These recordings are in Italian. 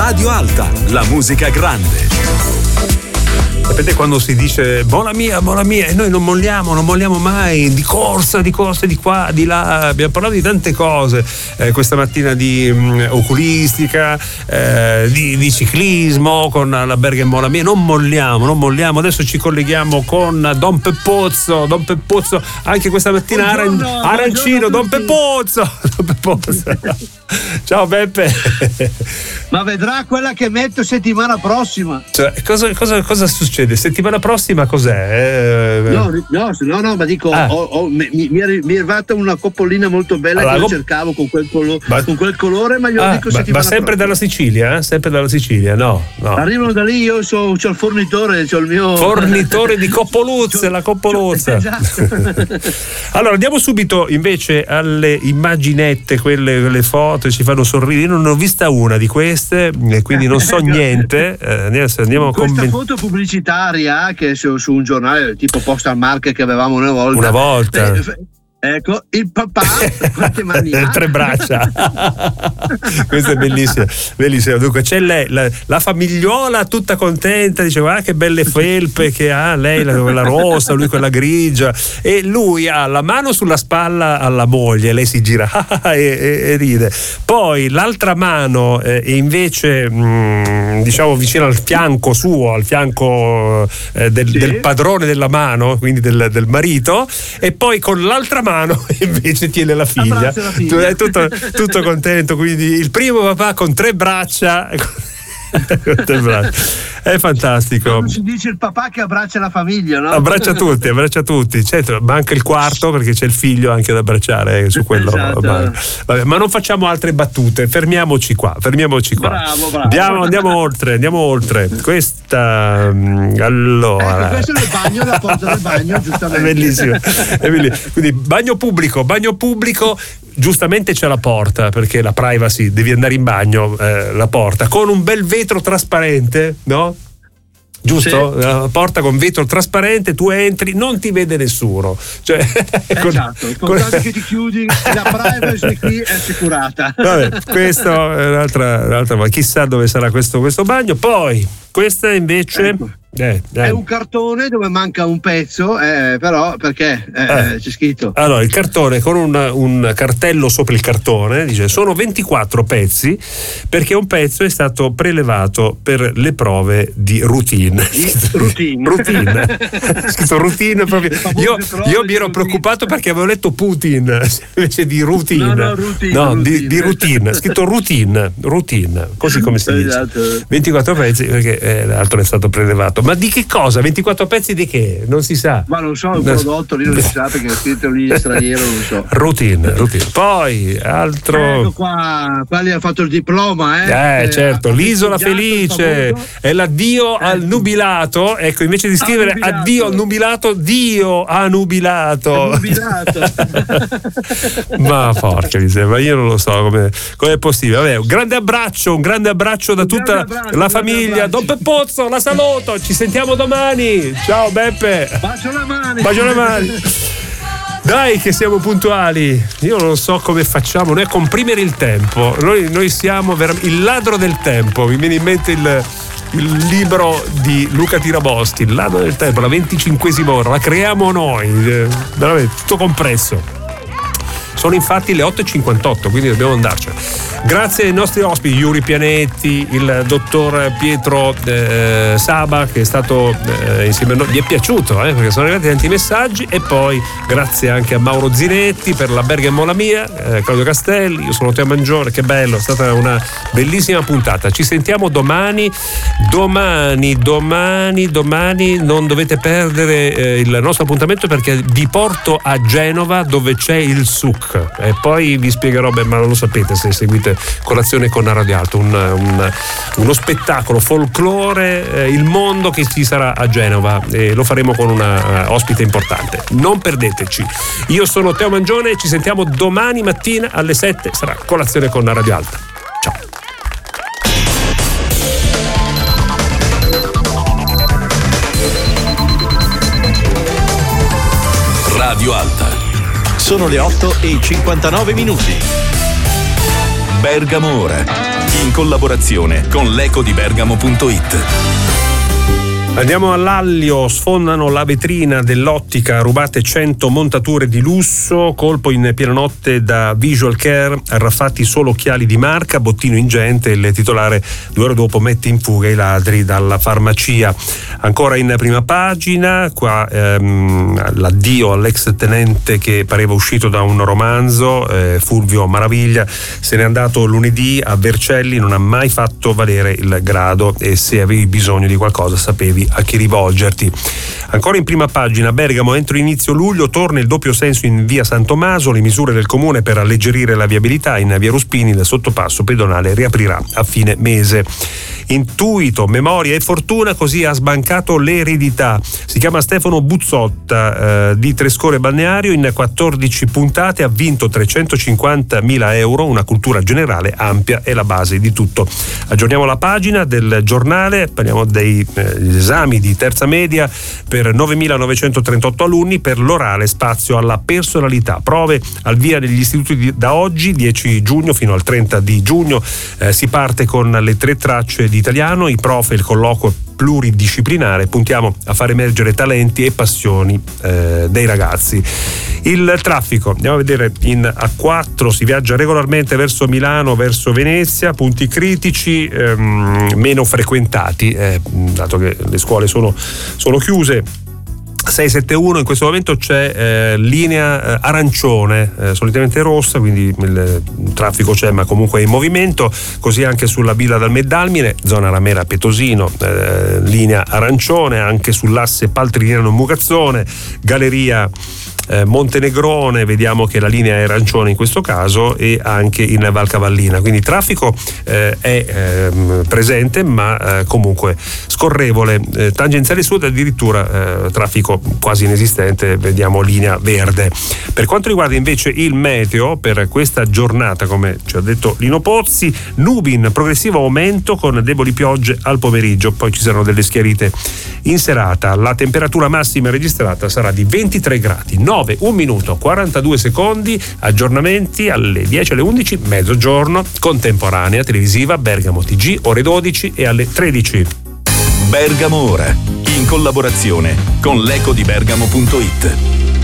Radio Alta, la musica grande. Sapete quando si dice mola mia, e noi non molliamo mai, di corsa di qua, di là. Abbiamo parlato di tante cose questa mattina, di oculistica, di ciclismo con la Berga Mola Mia. Non molliamo. Adesso ci colleghiamo con Don Peppozzo, anche questa mattina arancino. Don Peppozzo. Ciao Beppe. Ma vedrà quella che metto settimana prossima. Cioè, cosa succede? Settimana prossima cos'è? No, ma dico, mi è arrivata una coppolina molto bella, allora, che io cercavo con quel colore, ma io dico settimana ma sempre prossima. Sempre dalla Sicilia, no. Arrivano da lì, io c'ho il fornitore, c'ho il mio fornitore di coppoluzze, la coppoluzza. Esatto. Allora andiamo subito invece alle immaginette, quelle foto ci fanno sorridere. Io non ho vista una di queste, quindi non so niente. Andiamo a questa foto pubblicitaria che è su un giornale tipo Postal Market che avevamo una volta. Ecco, il papà quante mani ha? 3 braccia. Questa è bellissima. Dunque c'è lei, la famigliuola tutta contenta, dice guarda che belle felpe che ha lei, quella rossa, lui quella grigia, e lui ha la mano sulla spalla alla moglie, lei si gira e ride. Poi l'altra mano è invece diciamo vicino al fianco suo, al fianco del padrone della mano, quindi del marito, e poi con l'altra mano invece tiene la figlia. È tutto contento, quindi il primo papà con 3 braccia. È fantastico. Non si dice il papà che abbraccia la famiglia, no? Abbraccia tutti. Certo, manca il quarto perché c'è il figlio anche da abbracciare su quello. Esatto. Vabbè, ma non facciamo altre battute, fermiamoci qua. Bravo. Andiamo oltre. Questa allora. Questo è il bagno, la porta del bagno, giustamente. È bellissimo. Quindi bagno pubblico. Giustamente c'è la porta, perché la privacy, devi andare in bagno, la porta con un bel vetro trasparente, no? Giusto? Sì. La porta con vetro trasparente, tu entri, non ti vede nessuno. Cioè, esatto, importante che ti chiudi, la privacy qui è assicurata. Vabbè, questo è un'altra, ma chissà dove sarà questo bagno. Poi questa invece è un cartone dove manca un pezzo, però perché c'è scritto. Allora, il cartone con un cartello sopra il cartone dice sono 24 pezzi perché un pezzo è stato prelevato per le prove di routine. Routine. Scritto routine proprio. Io mi ero preoccupato perché avevo letto Putin invece di routine. Di routine. Scritto routine, così come si dice. Esatto. 24 pezzi perché l'altro è stato prelevato. Ma di che cosa? 24 pezzi di che? Non si sa. Ma non so, un prodotto lì non si sa perché è scritto lì in straniero, non so. Routine. Poi altro. Ecco qua lì ha fatto il diploma, certo, l'isola felice è l'addio al nubilato. Ecco, invece di scrivere addio al nubilato, Dio ha nubilato. Ma porca miseria, io non lo so come è possibile. Vabbè, un grande abbraccio da tutta la famiglia. Don Peppozzo, la saluto, ci sentiamo domani. Ciao Beppe. Bacio le mani. Dai che siamo puntuali. Io non so come facciamo noi a comprimere il tempo. Noi siamo il ladro del tempo. Mi viene in mente il libro di Luca Tiraboschi, Il ladro del tempo, la 25esima ora, la creiamo noi, veramente tutto compresso. Sono infatti le 8:58, quindi dobbiamo andarcene. Grazie ai nostri ospiti, Yuri Pianetti, il dottor Pietro Saba, che è stato insieme a noi. Mi è piaciuto, perché sono arrivati tanti messaggi. E poi grazie anche a Mauro Zinetti per la Berga Mola Mia, Claudio Castelli, io sono Teo Mangione. Che bello, è stata una bellissima puntata. Ci sentiamo domani non dovete perdere il nostro appuntamento, perché vi porto a Genova dove c'è il SUC. E poi vi spiegherò, ma non lo sapete se seguite Colazione con Radio Alto, uno spettacolo folklore, il mondo che ci sarà a Genova, e lo faremo con una ospite importante. Non perdeteci. Io sono Teo Mangione e ci sentiamo domani mattina alle 7, sarà Colazione con Radio Alta. Ciao. Radio Alta. Sono le 8:59. Bergamo Ora. in collaborazione con l'ecodibergamo.it. Andiamo all'Allio, sfondano la vetrina dell'ottica, rubate 100 montature di lusso, colpo in piena notte da Visual Care, arraffati solo occhiali di marca, bottino ingente, il titolare 2 ore dopo mette in fuga i ladri dalla farmacia. Ancora in prima pagina, qua l'addio all'ex tenente che pareva uscito da un romanzo, Fulvio Maraviglia, se n'è andato lunedì a Vercelli, non ha mai fatto valere il grado e se avevi bisogno di qualcosa sapevi a chi rivolgerti. Ancora in prima pagina, Bergamo, entro inizio luglio torna il doppio senso in via San Tommaso, le misure del comune per alleggerire la viabilità in via Ruspini, il sottopasso pedonale riaprirà a fine mese. Intuito, memoria e fortuna, così ha sbancato l'eredità. Si chiama Stefano Buzzotta, di Trescore Balneario, in 14 puntate ha vinto 350.000 euro, una cultura generale ampia è la base di tutto. Aggiorniamo la pagina del giornale, parliamo degli esami di terza media per 9.938 alunni, per l'orale spazio alla personalità, prove al via degli istituti da oggi 10 giugno fino al 30 di giugno, si parte con le 3 tracce di italiano, i prof e il colloquio pluridisciplinare, puntiamo a far emergere talenti e passioni dei ragazzi. Il traffico, andiamo a vedere in A4, si viaggia regolarmente verso Milano, verso Venezia, punti critici meno frequentati, dato che le scuole sono chiuse. 671, in questo momento c'è linea arancione, solitamente rossa, quindi il traffico c'è ma comunque è in movimento, così anche sulla Villa dal Meddalmine, zona Ramera Petosino, linea arancione, anche sull'asse Paltrignano Mugazzone, galleria Montenegrone, vediamo che la linea è arancione in questo caso, e anche in Valcavallina, quindi il traffico è presente ma comunque scorrevole, tangenziale sud addirittura traffico quasi inesistente, vediamo linea verde. Per quanto riguarda invece il meteo per questa giornata, come ci ha detto Lino Pozzi, nubi in progressivo aumento con deboli piogge al pomeriggio, poi ci saranno delle schiarite in serata. La temperatura massima registrata sarà di 23 gradi, 9, 1 minuto, 42 secondi, aggiornamenti alle 10, alle 11, mezzogiorno, contemporanea televisiva Bergamo TG, ore 12 e alle 13. Bergamo Ora, in collaborazione con l'ecodibergamo.it.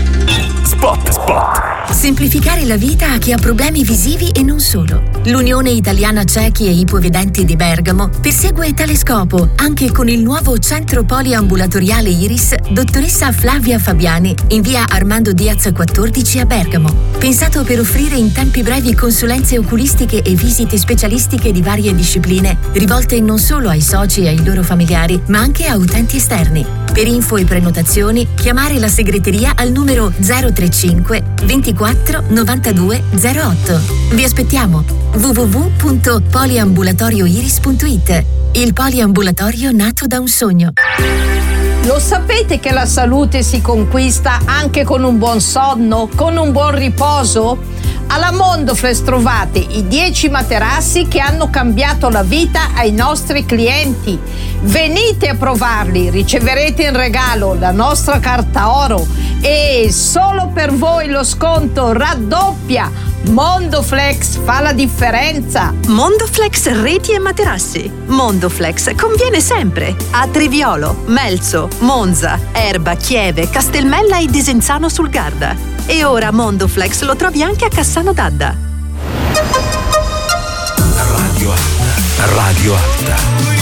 Spot. Semplificare la vita a chi ha problemi visivi e non solo. L'Unione Italiana Ciechi e Ipovedenti di Bergamo persegue tale scopo anche con il nuovo centro poliambulatoriale Iris dottoressa Flavia Fabiani in via Armando Diaz 14 a Bergamo. Pensato per offrire in tempi brevi consulenze oculistiche e visite specialistiche di varie discipline, rivolte non solo ai soci e ai loro familiari, ma anche a utenti esterni. Per info e prenotazioni, chiamare la segreteria al numero 035 24 92 08. Vi aspettiamo. www.poliambulatorioiris.it. Il poliambulatorio nato da un sogno. Lo sapete che la salute si conquista anche con un buon sonno, con un buon riposo? Alla Mondoflex trovate i 10 materassi che hanno cambiato la vita ai nostri clienti. Venite a provarli, riceverete in regalo la nostra carta oro e solo per voi lo sconto raddoppia. Mondoflex fa la differenza. Mondoflex reti e materassi. Mondoflex conviene sempre a Triviolo, Melzo, Monza, Erba, Chieve, Castelmella e Desenzano sul Garda. E ora Mondoflex lo trovi anche a Cassano d'Adda. Radio Alta.